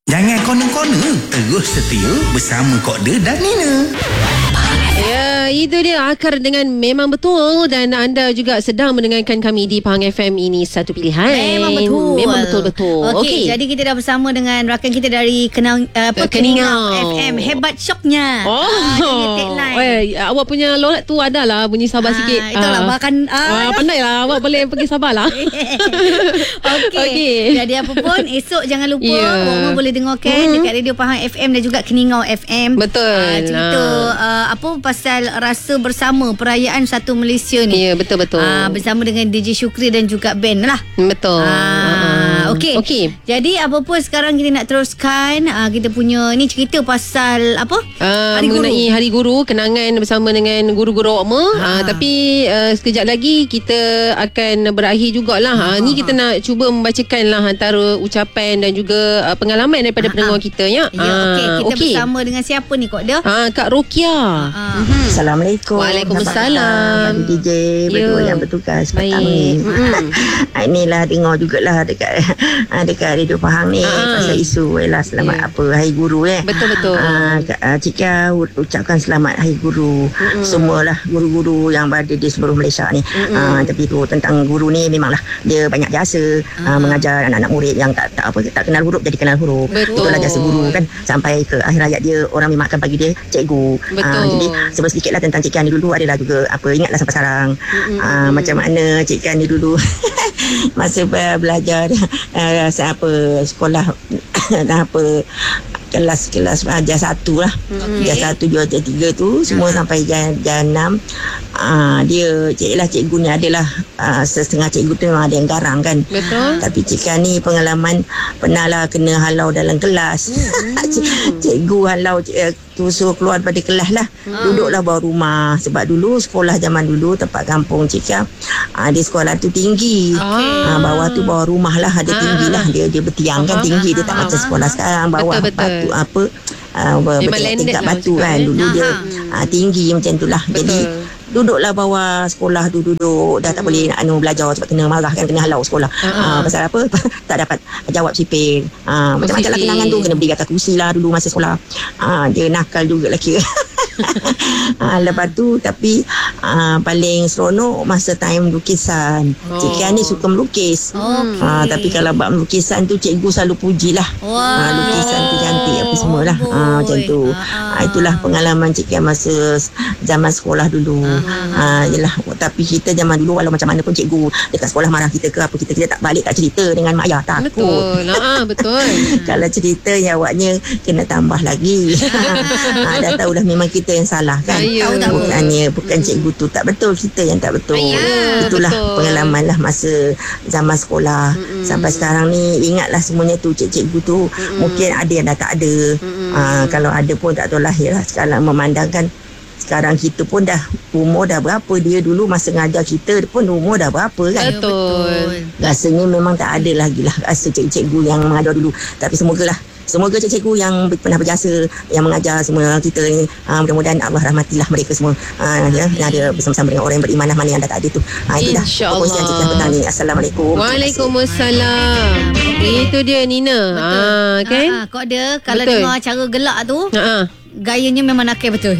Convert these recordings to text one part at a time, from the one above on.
Jangan corner-corner, terus setia bersama Kok De dan Nina. Ya, itu dia Akar dengan Memang Betul. Dan anda juga sedang mendengarkan kami di Pahang FM. Ini satu pilihan. Memang betul. Memang betul-betul. Okey, jadi kita dah bersama dengan rakan kita dari Keningau FM. Hebat syoknya. Jadi tagline. Awak punya lolat tu adalah bunyi sabar sikit. Itulah bahkan pandailah. Awak boleh pergi sabarlah. Okey. Jadi apa pun, esok jangan lupa awak boleh dengarkan dekat Radio Pahang FM dan juga Keningau FM. Betul. Cerita pasal rasa bersama perayaan Satu Malaysia ni. Ya, betul-betul. Bersama dengan DJ Syukri dan juga band lah. Betul. Okey. Jadi apa pun sekarang kita nak teruskan kita punya ni cerita pasal apa? Mengenai Hari Guru, kenangan bersama dengan guru-guru awak tapi sekejap lagi kita akan berakhir jugalah. Ni kita nak cuba membacakan lah antara ucapan dan juga pengalaman daripada pendengar kita ya. Kita bersama dengan siapa ni Kok Dia? Kak Rokia. Assalamualaikum. Waalaikumsalam. DJ betul yang bertugas petang ni. Inilah dengar jugalah dekat Radio Pahang ni pasal isu selamat Hari Guru Betul-betul. Cika ucapkan selamat Hari Guru semualah guru-guru yang berada di seluruh Malaysia ni. Tapi tu tentang guru ni memanglah dia banyak jasa mengajar anak-anak murid yang tak kenal huruf jadi kenal huruf. Itulah jasa guru kan, sampai ke akhir hayat dia orang memang akan bagi dia cikgu. Jadi sebut sedikit lah tentang Cik Kan ni dulu adalah juga ingatlah sampai sekarang macam mana Cik Kan ni dulu masa belajar sekolah kelas jar 1 lah. Jar 1, 2, jar 3 tu semua sampai jar 6. Dia cikgu ni adalah setengah cikgu tu memang ada yang garang kan. Betul. Tapi Cik Kan ni pengalaman pernah lah kena halau dalam kelas. Cikgu halau tu suruh keluar daripada kelas lah. Duduklah bawah rumah. Sebab dulu sekolah zaman dulu tempat kampung Cik Kan dia sekolah tu tinggi. Bawah tu bawah rumah lah, ada tinggi lah. Dia bertiang kan tinggi. Dia tak macam sekolah sekarang bawah batu tingkat batu kan. Dulu dia tinggi macam tu lah. Jadi duduklah bawah sekolah tu, duduk dah tak boleh nak belajar sebab kena marah kan, kena halau sekolah. Pasal apa? Tak dapat jawab sipil. Macam-macam lah kenangan tu. Kena berdiri atas kursi lah dulu masa sekolah. Dia nakal juga lah kira. Lepas tu tapi paling seronok masa time lukisan. Cik Kan ni suka melukis. Tapi kalau bab lukisan tu cikgu selalu pujilah. Lukisan tu cantik apa semualah. Macam tu. Itulah pengalaman Cik Kan masa zaman sekolah dulu. Yalah, tapi kita zaman dulu walau macam mana pun cikgu dekat sekolah marah kita ke apa, kita tak balik tak cerita dengan mak ayah, takut. Betul. Kalau cerita ya awaknya kena tambah lagi. Dah tahu dah memang kita yang salah kan. Bukan cikgu tu tak betul, kita yang tak betul. Itulah pengalaman lah masa zaman sekolah. Sampai sekarang ni ingatlah semuanya tu. Cikgu tu mungkin ada yang dah tak ada. Kalau ada pun tak tahu lahir lah. Sekarang memandangkan sekarang kita pun dah umur dah berapa, dia dulu masa ngajar kita pun umur dah berapa kan. Betul. Rasanya memang tak ada lagi lah rasa cikgu yang mengajar dulu. Tapi semoga cikgu yang pernah berjasa yang mengajar semua kita ni, mudah-mudahan Allah rahmatilah mereka semua. Yang ada bersama-sama dengan orang yang beriman mana yang dah tak ada tu. Itulah perkongsian Cik Kan petang ni. Assalamualaikum. Waalaikumsalam. Itu dia Nina. Kan? Kok dia kalau dengar cara gelak tu gayanya memang nakal betul.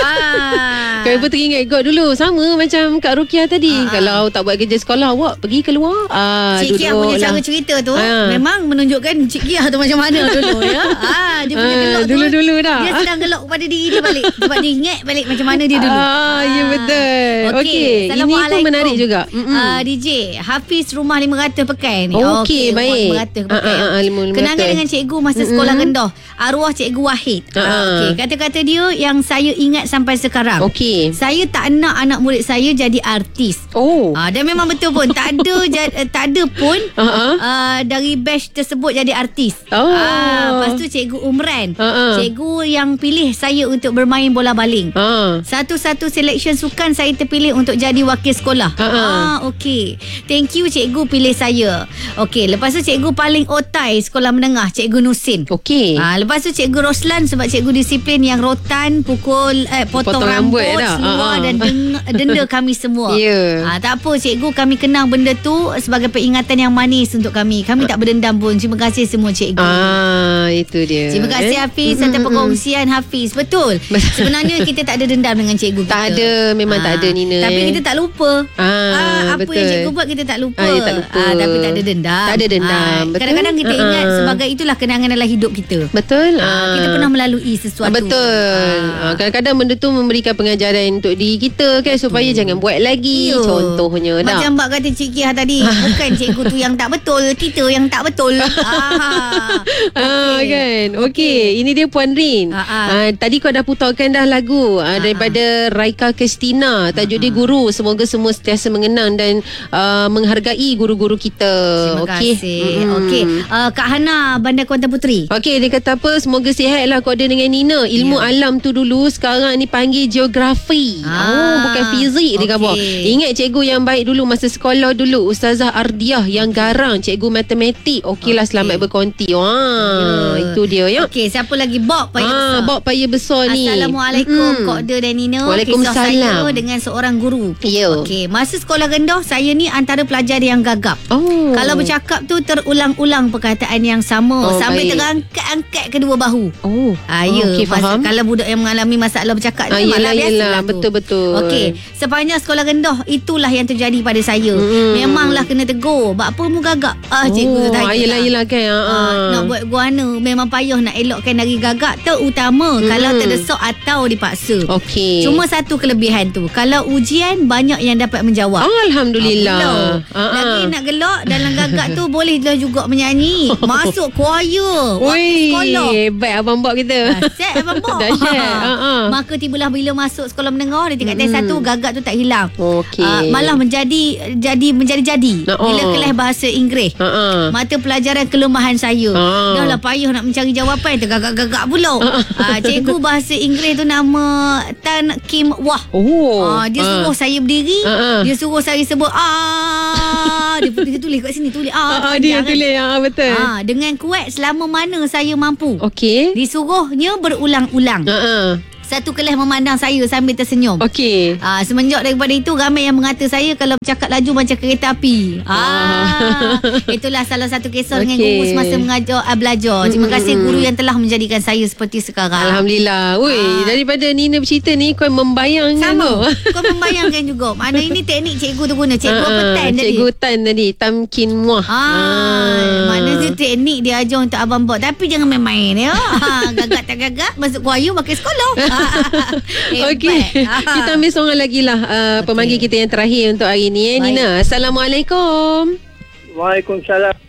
Kau ibu teringat God dulu sama macam Kak Rukia tadi. Kalau tak buat kerja sekolah, awak pergi keluar. Cik Kia punya cara cerita tu memang menunjukkan Cik Kia tu macam mana dulu ya. Dia punya gelak tu dulu dah. Dia sedang gelak kepada diri dia balik sebab dia ingat balik macam mana dia dulu. Ya betul. Okey. Ini pun menarik juga. DJ Hafiz Rumah 500 Pekan ni. Okey, baik. 500 Pekan. Kenangan dengan cikgu masa sekolah rendah. Arwah Cikgu Wahid. Okey, kata-kata dia yang saya ingat sampai sekarang. Okey. Saya tak nak anak murid saya jadi artis. Dan memang betul pun tak ada pun dari batch tersebut jadi artis. Lepas tu Cikgu Umran, cikgu yang pilih saya untuk bermain bola baling. Satu-satu selection sukan saya terpilih untuk jadi wakil sekolah. Okey. Thank you cikgu pilih saya. Okey, lepas tu cikgu paling otai sekolah menengah, Cikgu Nusin. Okey. Lepas tu Cikgu Roslan sebab cikgu disiplin disiplin yang rotan, potong rambut seluar dan denda kami semua. Tak apa cikgu, kami kenang benda tu sebagai peringatan yang manis untuk kami. Kami tak berdendam pun. Terima kasih semua cikgu. Itu dia. Terima kasih Hafiz atas perkongsian Hafiz. Betul. Sebenarnya kita tak ada dendam dengan cikgu kita. Tak ada, memang tak ada Nina. Tapi kita tak lupa. Apa betul. yang cikgu buat kita tak lupa. Tak lupa. Tapi tak ada dendam. Tak ada dendam. Kadang-kadang kita ingat sebagai itulah kenangan dalam hidup kita. Betul. Kita pernah melalui sesuatu. Betul. Kadang-kadang benda tu memberikan pengajaran untuk diri kita kan, supaya jangan buat lagi. Contohnya macam Mbak kata Cik Kia tadi, bukan cikgu tu yang tak betul, kita yang tak betul. Kan. Okey, ini dia Puan Rin. Tadi kau dah putarkan dah lagu daripada Raika Kristina. Tajuk dia Guru. Semoga semua sentiasa mengenang dan menghargai guru-guru kita. Terima kasih. Okey, Kak Hana Bandar Kuantan Puteri. Okey, dia kata apa? Semoga sihatlah kau ada dengan Nina. Ilmu alam tu dulu, sekarang ni panggil geografi. Bukan fizik dia kata. Ingat cikgu yang baik dulu masa sekolah dulu, Ustazah Ardiah yang garang, cikgu matematik. Okeylah, selamat berkonti. Itu dia ya. Okey, siapa lagi? Bob Paya Besar. Bob Paya Besar ni. Assalamualaikum Kak Da dan Nina. Waalaikumsalam. Kisah saya dengan seorang guru. Okey, masa sekolah rendah saya ni antara pelajar yang gagap. Kalau bercakap tu terulang-ulang perkataan yang sama sampai terangkat-angkat kedua bahu. Okey, faham. Kalau budak yang mengalami masalah bercakap tu yelah, biasalah tu. Betul-betul. Okey, sepanjang sekolah rendah itulah yang terjadi pada saya. Memanglah kena tegur. Apa mu gagap? Cikgu tu tadi. Yelah kan. Nak buat guana memang payah nak elokkan dari gagap terutama kalau terdesak atau dipaksa. Okey. Cuma satu kelebihan tu, kalau ujian banyak yang dapat menjawab. Alhamdulillah. Lagi nak gelak dalam gagap tu bolehlah juga menyanyi. Masuk choir waktu sekolah. Hebat abang Bob kita. Dahsyat abang Bob. Dahsyat. Maka tibalah bila masuk sekolah menengah di tingkat tes 1, gagap tu tak hilang. Malah menjadi. Bila kelas bahasa Inggeris. Mata pelajaran kelemahan saya. Dah lah payah nak mencari jawapan, tergagak-gagak pula. Cikgu bahasa Inggeris tu nama Tan Kim Wah. Dia suruh saya berdiri, dia suruh saya sebut dia tulis kat sini, tulis dia tulis betul. Dengan kuat selama mana saya mampu. Okey. Disuruhnya berulang-ulang. Satu kelas memandang saya sambil tersenyum. Okey. Semenjak daripada itu ramai yang mengata saya kalau bercakap laju macam kereta api. Itulah salah satu kisah dengan guru semasa belajar. Terima kasih guru yang telah menjadikan saya seperti sekarang. Alhamdulillah. Daripada Nina bercerita ni, kau membayangkan. Sama. Kau membayangkan juga. Mana ini teknik cikgu tu guna. Cikgu apa Tan tadi? Cikgu Tan tadi, Tan Kim Wah. Mana tu teknik dia ajar untuk abang Bob. Tapi jangan main-main ya. Gagak tak gagak masuk choir pakai sekolah. Okey, kita ambil seorang lagi lah pemanggil kita yang terakhir untuk hari ni Nina. Assalamualaikum. Waalaikumsalam.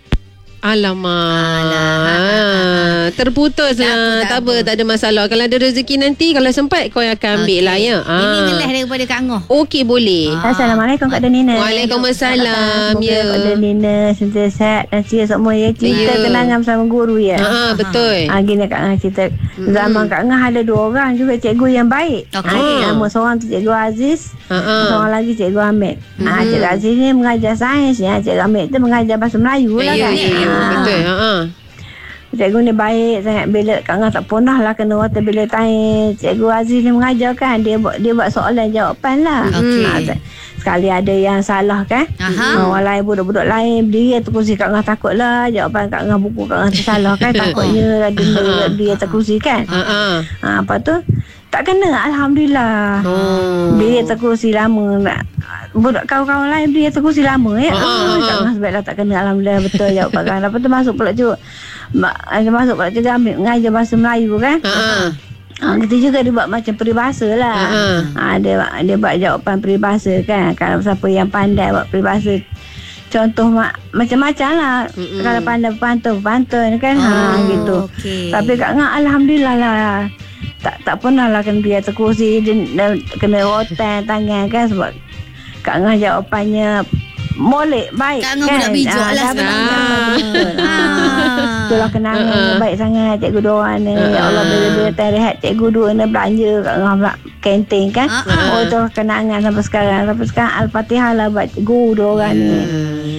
Alamak, terputus lah. Tak apa, tak ada masalah. Kalau ada rezeki nanti, kalau sempat kau akan ambil lah ya. Ini ngelah daripada Kak Ngoh. Okey, boleh. Assalamualaikum Kak Da Nina. Waalaikumsalam. Kak Da Nina sentiasa sihat dan sihat semua ya. Cerita kenangan bersama guru ya. Betul. Gini Kak Ngah cerita. Zaman Kak Ngah ada 2 orang juga cikgu yang baik. Nama seorang tu Cikgu Aziz, seorang lagi Cikgu Ahmed. Cikgu Aziz ni mengajar sains ya. Cikgu Ahmed tu mengajar bahasa Melayu lah kan. Betul. Cikgu ni baik sangat. Bila Kak Ngah tak pernah lah kena water bila tanya Cikgu Aziz ni mengajar kan, dia buat soalan jawapan lah. Sekali ada yang salah kan, orang lain budak-budak lain berdiri terkerusi, Kak Ngah takut lah jawapan Kak Ngah, buku Kak Ngah tersalah kan. Takutnya dia terkerusi kan. Lepas tu tak kena, Alhamdulillah. Dia terkerusi lama. Budak kawan-kawan lain dia terkerusi lama ya. Kak Ngah sebablah tak kena, Alhamdulillah betul jawapan Kak Ngah. Lepas tu masuk pula cikgu ambil mengajar bahasa Melayu kan. Kita juga dia buat macam peribahasa lah. Dia buat jawapan peribahasa kan. Kalau siapa yang pandai buat peribahasa, contoh macam-macam lah. Kalau pandai pantun kan. Gitu. Tapi Kak Ngah Alhamdulillah lah, tak pernah lah kena dia terkerusi dan kena rotan tangan kan. Sebab Kak Ngah jawapannya molek, baik Kak Ngah kan. budak bijak lah sebenarnya. Itulah kenangan baik sangat cikgu diorang ni. Ya Allah, bila time rehat cikgu dua ni belanja Kak Ngah pula kantin kan. Itu kenangan sampai sekarang. Al-Fatihah lah buat guru diorang ni.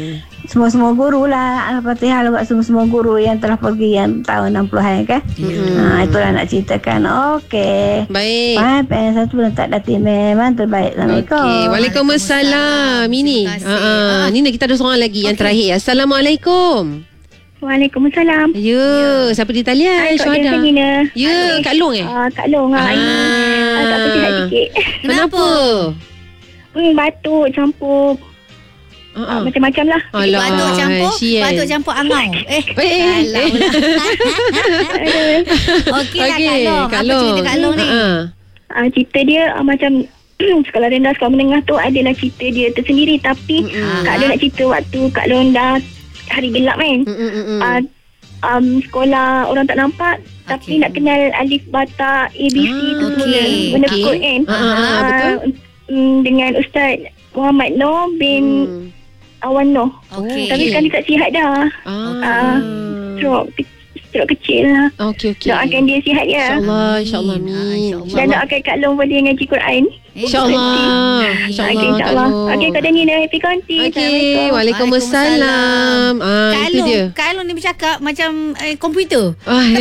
semua guru lah. Al-Fatihah buat semua guru yang telah pergi yang tahun 60-an kan. Itulah nak ceritakan. Okey. Baik. Yang satu pun tak datin memang terbaik. Assalamualaikum. Okey. Waalaikumsalam. Ini. Nina, kita ada seorang lagi yang terakhir. Assalamualaikum. Waalaikumsalam. Ya, siapa di talian? Syuhada. Ya, Kak Long Kak Long. Tak bersihat sikit. Kenapa? Batuk campur macam-macam lah. Batuk campur angau. Okey lah Kak Long. Apa cerita Kak Long ni? Cerita dia macam sekolah rendah, sekolah menengah tu adalah cerita dia tersendiri. Tapi Kak Long nak cerita waktu Kak Long dah hari gelap kan. Sekolah orang tak nampak, tapi nak kenal alif bata ABC tu semua. Benda kod kan. Betul. Dengan Ustaz Muhammad Noor bin Awan Noor. Tapi sekarang dia tak sihat dah. Stroke kecil lah. Okey. Doakan dia sihat ya. InsyaAllah. Amin. Dan doakan Kak Long boleh ngaji Quran. InsyaAllah. Okey, Kak Danina, happy konti. Okey, Waalaikumsalam. Itu dia. Kak Long ni bercakap macam komputer.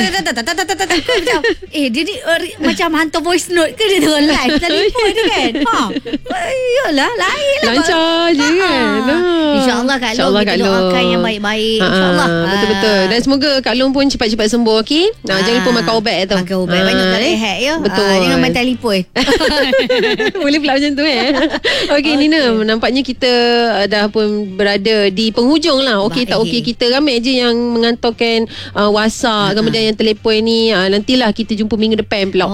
Macam dia ni macam hantar voice note ke dia tengah live telefon dia kan. Yalah, lain lah. Lancar je kan. InsyaAllah Kak Long, kita doakan yang baik-baik. InsyaAllah. Betul-betul. Dan semoga Kak Long pun cepat-cepat sembuh. Okey. Jangan lupa makan ubat tu. Makan ubat. Banyak tak rehat ya. Betul. Jangan main telefon. Boleh pula macam tu Okey, Nina, nampaknya kita dah pun berada di penghujung lah. Okey tak okey, kita ramai je yang mengantarkan WhatsApp, kemudian yang telefon ni. Nantilah kita jumpa minggu depan pula.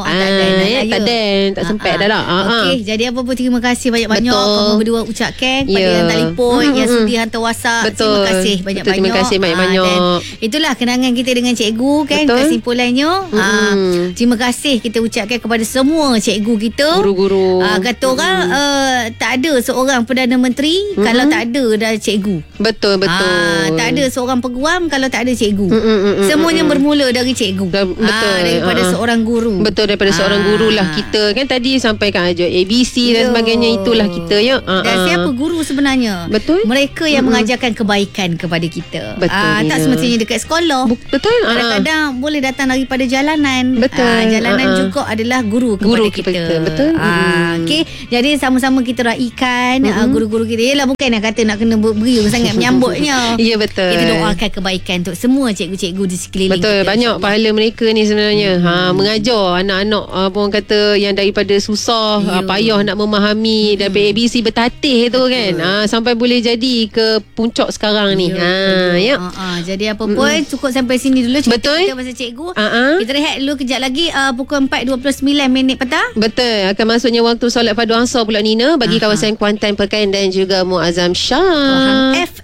Tak sempat dah lah. Okey, jadi apa pun terima kasih banyak-banyak kamu berdua ucapkan kepada yang telefon, yang sudi hantar WhatsApp. Betul. Terima kasih banyak-banyak. Terima kasih banyak-banyak. Dan itulah kenangan kita dengan cikgu kan. Kesimpulannya terima kasih kita ucapkan kepada semua cikgu kita, guru-guru. Kata orang tak ada seorang Perdana Menteri kalau tak ada dah cikgu. Betul. Tak ada seorang peguam kalau tak ada cikgu. Semuanya bermula dari cikgu. Betul. Daripada seorang guru. Betul, daripada seorang guru lah kita. Kan tadi sampaikan aja ABC dan sebagainya, itulah kita ya. Dan siapa guru sebenarnya? Betul. Mereka yang mengajarkan kebaikan kepada kita. Betul. Tak semestinya dekat sekolah. Betul. Kadang-kadang boleh datang daripada jalanan. Betul. Jalanan juga adalah guru kepada kita. Betul. Okey. Jadi sama-sama kita raikan guru-guru kita. Yelah, bukan nak kata nak kena beriung sangat menyambutnya. Ya, betul. Kita doakan kebaikan untuk semua cikgu-cikgu di sekeliling betul, kita. banyak pahala mereka ni sebenarnya. Mengajar anak-anak orang kata yang daripada susah, payah nak memahami daripada ABC bertatih tu kan. Sampai boleh jadi ke puncak sekarang ni. Jadi apa pun cukup sampai sini dulu cerita betul. kita pasal cikgu. Kita rehat dulu kejap lagi pukul 4.29 petang. Betul. Akan masuknya waktu solat fardu asar pula Nina bagi kawasan Kuantan, Pekan dan juga Muazzam Shah. F